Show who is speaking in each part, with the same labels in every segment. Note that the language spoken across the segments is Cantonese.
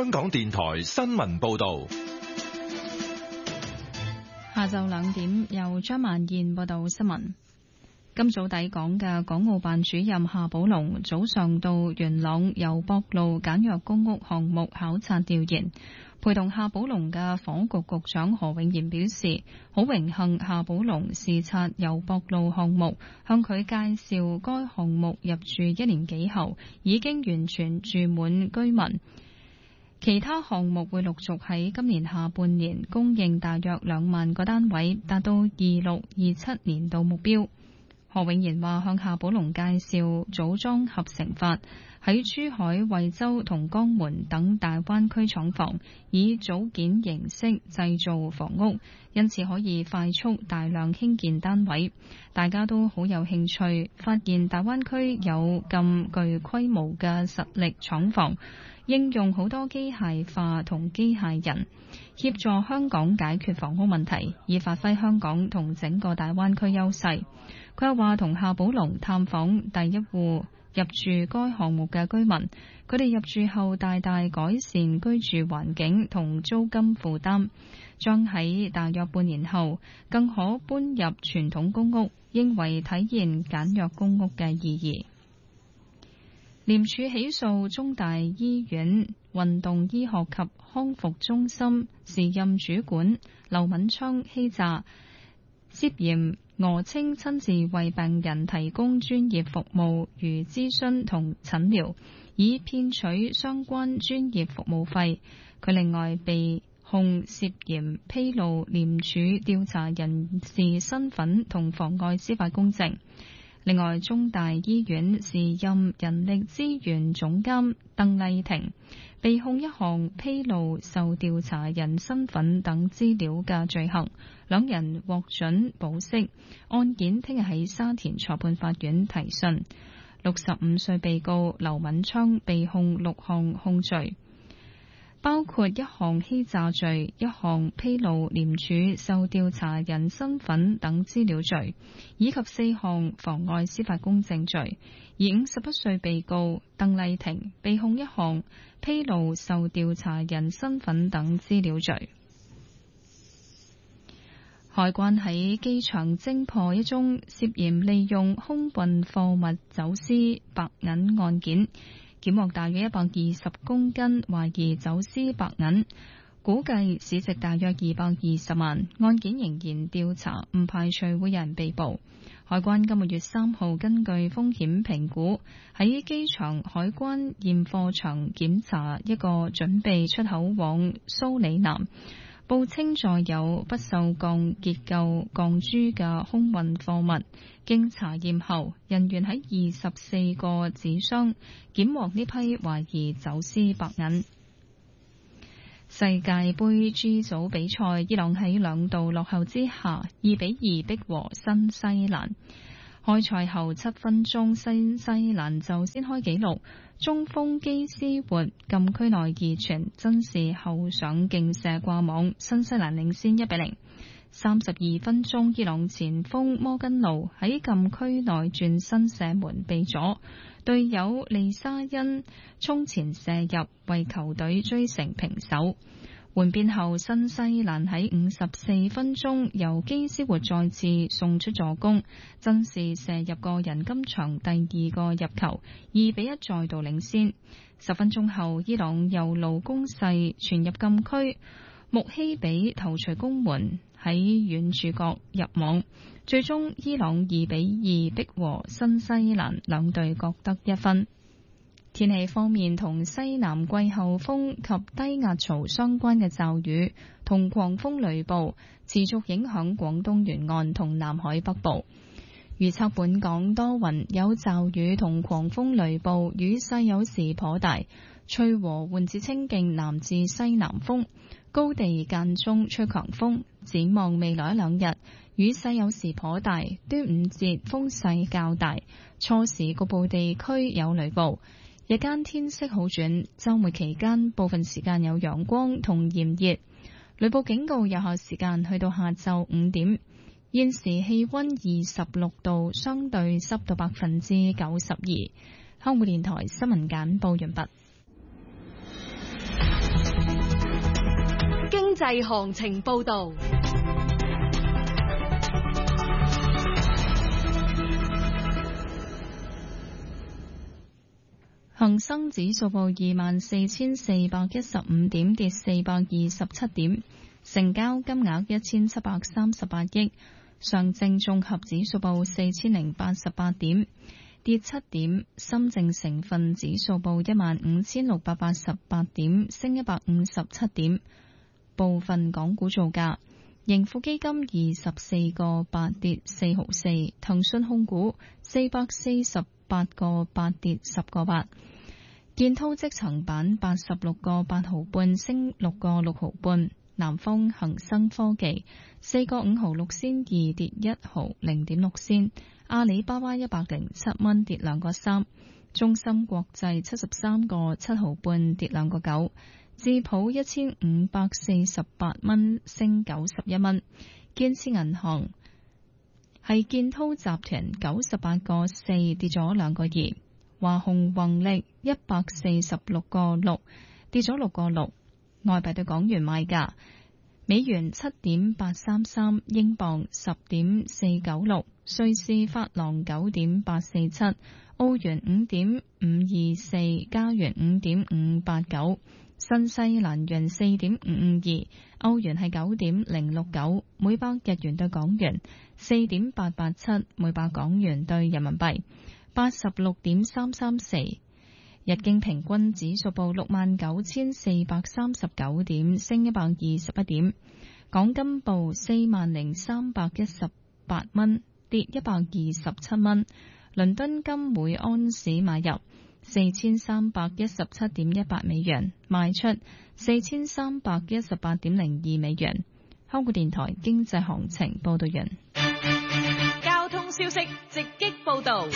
Speaker 1: 香港電台新聞報道。
Speaker 2: 下晝2點，由張曼燕報道新聞。今早抵港嘅港澳辦主任夏寶龍早上到元朗油博路簡約公屋項目考察調研，陪同夏寶龍嘅房屋局局長何永賢表示，好榮幸夏寶龍視察油博路項目，向佢介紹該項目入住1年幾後已經完全住滿居民。其他項目會陸續喺今年下半年供應大約2萬個單位，達到26-27年度目標。何永賢話向夏寶龍介紹組裝合成法喺珠海、惠州同江門等大灣區廠房，以組件形式製造房屋，因此可以快速大量興建單位。大家都好有興趣，發現大灣區有咁具規模嘅實力廠房，應用好多機械化同機械人，協助香港解決房屋問題，以發揮香港同整個大灣區優勢。佢又話同夏寶龍探訪第一戶入住該項目嘅居民，佢哋入住後大大改善居住環境同租金負擔，將喺大約半年後更可搬入傳統公屋，認為體現簡約公屋嘅意義。廉署起訴中大醫院運動醫學及康復中心時任主管劉敏昌欺詐，涉嫌訛稱親自為病人提供專業服務如諮詢同診療，以騙取相關專業服務費。佢另外被控涉嫌披露廉署調查人士身份同妨礙司法公正。另外，中大醫院時任人力資源總監鄧麗婷被控一項披露受調查人身份等資料嘅罪行，兩人獲准保釋。案件聽日喺沙田裁判法院提訊。65歲被告劉敏昌被控6項控罪，包括1項欺詐罪、1項披露廉署受調查人身份等資料罪，以及4項妨礙司法公正罪。而51歲被告鄧麗婷被控1項披露受調查人身份等資料罪。海關喺機場偵破一宗涉嫌利用空運貨物走私白銀案件，檢獲大約120公斤懷疑走私白銀，估計市值大約220萬。案件仍然調查，唔排除會有人被捕。海關今個月3號根據風險評估，喺機場海關驗貨場檢查一個準備出口往蘇里南，報稱載有不鏽鋼結構鋼珠嘅空運貨物。經查驗後，人員喺24個紙箱檢獲呢批懷疑走私白銀。世界盃 G 組比賽，伊朗喺2度落後之下2-2逼和新西蘭。開賽後7分鐘，新西蘭就先開紀錄，中鋒基斯活禁區內二傳，真是後上勁射掛網，新西蘭領先1-0。32分鐘，伊朗前鋒摩根奴喺禁區內轉身射門被阻，隊友利沙恩衝前射入，為球隊追成平手。換邊後，新西蘭喺54分鐘由基斯活再次送出助攻，真是射入個人今場第2個入球，2-1再度領先。10分鐘後，伊朗右路攻勢傳入禁區，穆希比頭槌攻門喺遠處角入網，最終伊朗2-2逼和新西蘭，兩隊各得1分。天氣方面，同西南季候風及低壓槽相關嘅驟雨同狂風雷暴持續影響廣東沿岸同南海北部。預測本港多雲，有驟雨同狂風雷暴，雨勢有時頗大，吹和緩至清勁南至西南風，高地間中吹強風。展望未來1-2日，雨勢有時頗大，端午節風勢較大，初時局部地區有雷暴。日間天色好轉，週末期間部分時間有陽光同炎熱，雷暴警告有效時間去到下晝5點。現時氣溫26度，相對濕度92%。香港電台新聞簡報完畢。
Speaker 3: 濟行情報導。
Speaker 2: 恒生指數報24,415點，跌427點，成交金額1738億。上證綜合指數報4088點，跌7點。深證成分指數報15,688點，升157點。部分港股造價：盈富基金24個8跌4毫4，騰訊控股448個8跌10個8，建滔積層板86個8毫半升6個6毫半，南方恒生科技4個5毫6仙2跌1毫0.6仙，阿里巴巴107蚊跌2個3，中芯國際73個7毫半跌2個9，智普1548蚊升91蚊，建設銀行係建滔集團98個4跌咗2個2，華虹宏力146個6跌咗6個6。外幣對港元賣價：美元7.833，英鎊10.496，瑞士法郎9.847，澳元5.524，加元5.589，新西蘭元4.552，歐元係9.069，每百日元對港元4.887，每百港元對人民幣86.334。日經平均指數報69,439點，升121點。港金報40,318蚊，跌127蚊。倫敦金每安士買入4,317.18美元，賣出4,318.02美元。香港電台經濟行情報道完。
Speaker 3: 交通消息直擊報道。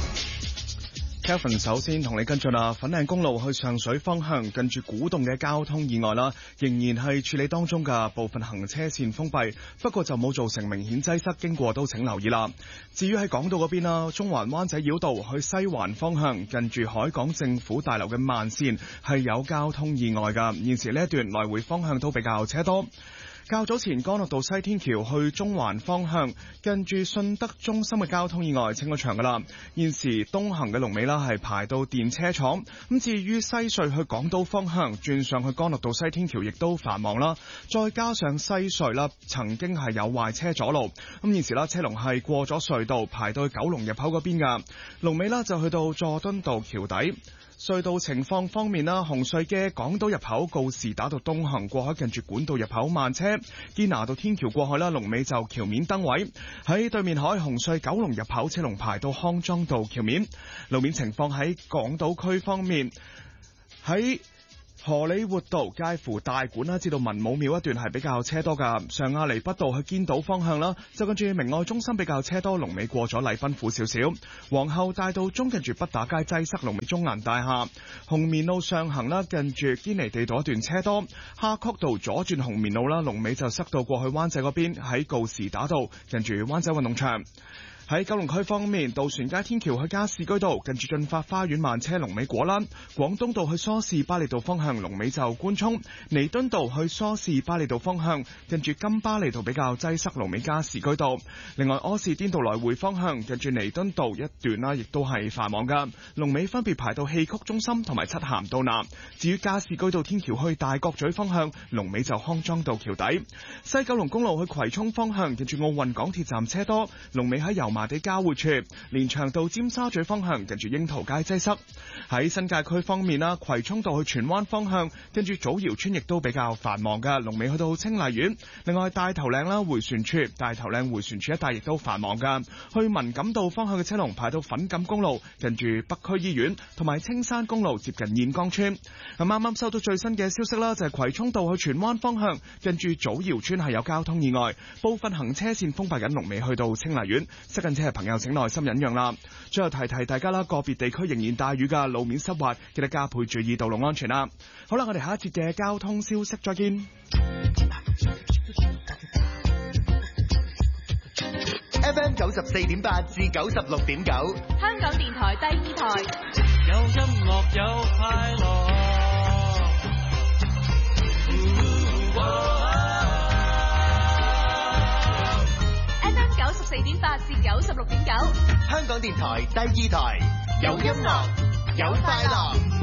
Speaker 4: Kevin 首先同你跟進啦，粉嶺公路去上水方向近住古洞嘅交通意外啦，仍然係處理當中嘅，部分行車線封閉，不過就冇造成明顯擠塞，經過都請留意啦。至於喺港島嗰邊啦，中環灣仔繞道去西環方向近住海港政府大樓嘅慢線係有交通意外㗎，現時呢一段來回方向都比較車多。較早前干諾道西天橋去中環方向近住信德中心嘅交通意外清咗場噶啦，現時東行嘅龍尾啦係排到電車廠。咁至於西隧去港島方向轉上去干諾道西天橋亦都繁忙啦，再加上西隧啦曾經係有壞車阻路，咁現時啦車龍係過咗隧道排到九龍入口嗰邊噶，龍尾啦就去到佐敦道橋底。隧道情況方面啦，紅隧嘅港島入口告士打道東行過海近住管道入口慢車，堅拿道天橋過海啦，龍尾就橋面燈位。喺對面海紅隧九龍入口車龍排到康莊道橋面。路面情況喺港島區方面，喺荷里活道介乎大館啦至到文武廟一段係比較車多噶，上亞厘畢道去堅道方向啦，就跟住明愛中心比較車多，龍尾過咗禮賓府少少。皇后大道中近住畢打街擠塞，龍尾中銀大廈。紅棉路上行啦，近住堅尼地道一段車多。夏慤道左轉紅棉路啦，龍尾就塞到過去灣仔嗰邊，喺告士打道近住灣仔運動場。喺九龍區方面，渡船街天橋去加士居道近住駿發花園慢車，龍尾果欄；廣東道去梳士巴利道方向龍尾就官涌；彌敦道去梳士巴利道方向近住金巴利道比較擠塞，龍尾加士居道。另外柯士甸道來回方向近住彌敦道一段啦，亦都係繁忙噶，龍尾分別排到戲曲中心同埋漆咸道南。至於加士居道天橋去大角咀方向龍尾就康莊道橋底。西九龍公路去葵涌方向近住奧運港鐵站車多，龍尾喺油麻地交匯處。連翔道尖沙咀方向近住櫻桃街擠塞。喺新界區方面啦，葵涌道去荃灣方向跟住祖堯村亦都比較繁忙嘅，龍尾去到清麗苑。另外大頭嶺啦回旋處，大頭嶺回旋處一帶亦都繁忙嘅，去文錦道方向嘅車龍排到粉錦公路近住北區醫院，同埋青山公路接近燕江村。咁啱啱收到最新嘅消息啦，就係葵涌道去荃灣方向近住祖堯村係有交通意外，部分行車線封閉緊，龍尾去到清麗苑，塞緊車嘅朋友請耐心忍讓啦。最後提提大家啦，個別地區仍然大雨㗎，路面濕滑，記得加倍注意道路安全啦。好啦，我哋下一節嘅交通消息再見。
Speaker 5: FM 94.8至96.9，
Speaker 3: 香港電台第二台，
Speaker 6: 有音樂有快樂。
Speaker 3: 89.8至96.9。
Speaker 5: 香港電台第2台，有音樂，有快樂。